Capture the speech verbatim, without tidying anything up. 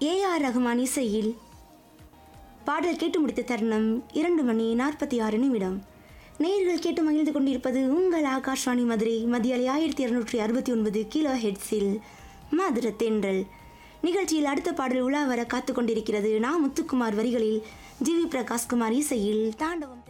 A R Rahman இசையில் பாடல் கேட்டு முடித்த தருணம் இரண்டு மணி நாற்பத்தி ஆறு நிமிடம். நேயர்கள் கேட்டு மகிழ்ந்து கொண்டிருப்பது உங்கள் ஆகாஷ்வாணி மதுரை மதியாலை ஆயிரத்தி இருநூற்றி அறுபத்தி ஒன்பது கிலோ ஹெட்ஸில் மதுர தென்றல் நிகழ்ச்சியில் அடுத்த பாடல் உலா வர காத்து கொண்டிருக்கிறது. நான் முத்துக்குமார் வரிகளில் ஜி வி பிரகாஷ்குமார் இசையில் தாண்டவம்.